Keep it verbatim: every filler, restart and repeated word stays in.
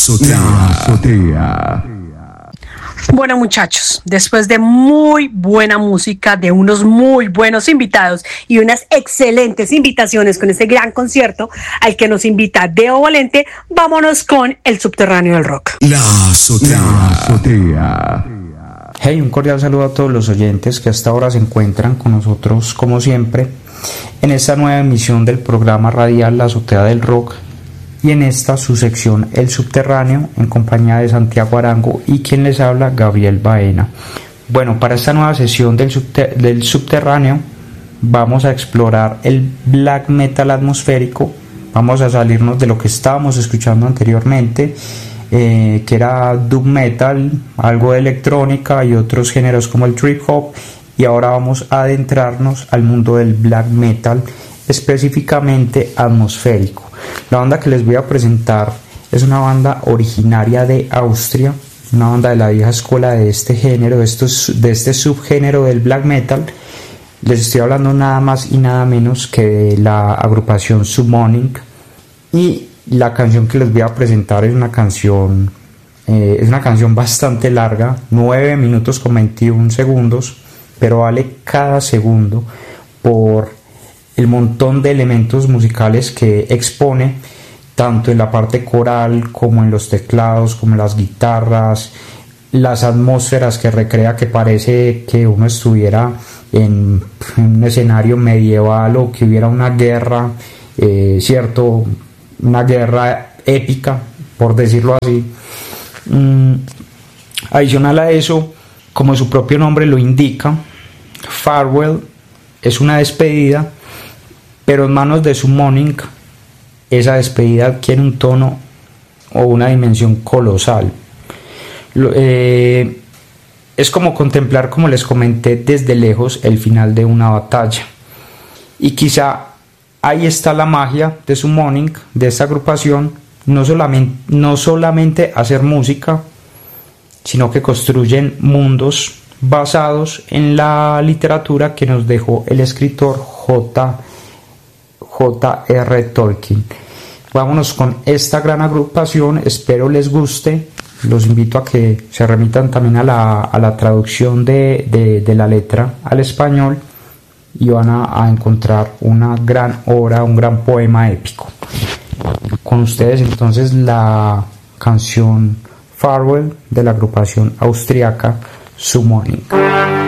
Azotea. La azotea. Bueno, muchachos, después de muy buena música, de unos muy buenos invitados y unas excelentes invitaciones con este gran concierto al que nos invita Deo Valente, vámonos con El Subterráneo del Rock. La azotea. La azotea. Hey, un cordial saludo a todos los oyentes que hasta ahora se encuentran con nosotros, como siempre, en esta nueva emisión del programa radial La Azotea del Rock, y en esta su sección El Subterráneo, en compañía de Santiago Arango y quien les habla, Gabriel Baena. Bueno, para esta nueva sesión del, subter- del Subterráneo vamos a explorar el black metal atmosférico. Vamos a salirnos de lo que estábamos escuchando anteriormente, eh, que era doom metal, algo de electrónica y otros géneros como el trip hop, y ahora vamos a adentrarnos al mundo del black metal, específicamente atmosférico. La banda que les voy a presentar es una banda originaria de Austria, una banda de la vieja escuela de este género, de, estos, de este subgénero del black metal. Les estoy hablando nada más y nada menos que de la agrupación Summoning, y la canción que les voy a presentar es una canción, eh, es una canción bastante larga, nueve minutos con veintiún segundos, pero vale cada segundo por el montón de elementos musicales que expone, tanto en la parte coral como en los teclados, como en las guitarras, las atmósferas que recrea, que parece que uno estuviera en un escenario medieval o que hubiera una guerra, eh, cierto, una guerra épica, por decirlo así. Mm, adicional a eso, como su propio nombre lo indica, Farewell es una despedida, pero en manos de Summoning esa despedida adquiere un tono o una dimensión colosal. Lo, eh, es como contemplar, como les comenté, desde lejos el final de una batalla, y quizá ahí está la magia de Summoning, de esta agrupación. No solamente, no solamente hacer música, sino que construyen mundos basados en la literatura que nos dejó el escritor J. J R Tolkien. Vámonos con esta gran agrupación, espero les guste. Los invito a que se remitan también a la, a la traducción de, de, de la letra al español, y van a, a encontrar una gran obra, un gran poema épico. Con ustedes entonces la canción Farewell de la agrupación austriaca Summoning.